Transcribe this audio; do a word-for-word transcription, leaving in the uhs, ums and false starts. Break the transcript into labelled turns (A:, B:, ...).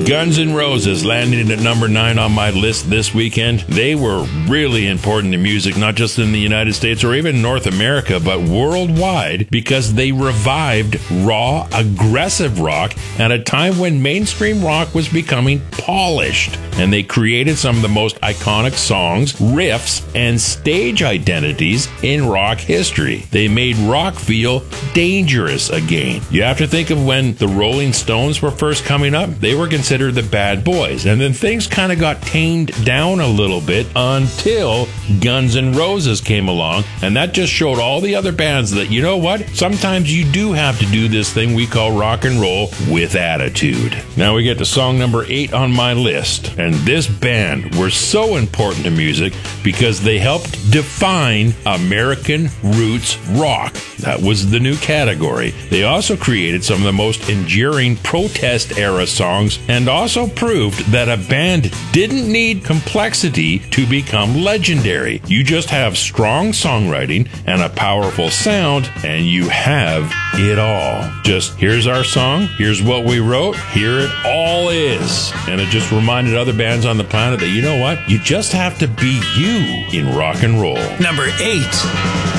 A: Guns N' Roses landing at number nine on my list this weekend. They were really important to music, not just in the United States or even North America, but worldwide, because they revived raw, aggressive rock at a time when mainstream rock was becoming polished. And they created some of the most iconic songs, riffs, and stage identities in rock history. They made rock feel dangerous again. You have to think of when the Rolling Stones were first coming up. They were considered the bad boys. And then things kind of got tamed down a little bit until Guns N' Roses came along. And that just showed all the other bands that, you know what? Sometimes you do have to do this thing we call rock and roll with attitude. Now we get to song number eight on my list. And this band were so important to music because they helped define American roots rock. That was the new category. They also created some of the most enduring protest era songs and also proved that a band didn't need complexity to become legendary. You just have strong songwriting and a powerful sound, and you have it all. Just here's our song, here's what we wrote, here it all is. And it just reminded other bands on the planet that, you know what? You just have to be you in rock and roll.
B: Number eight.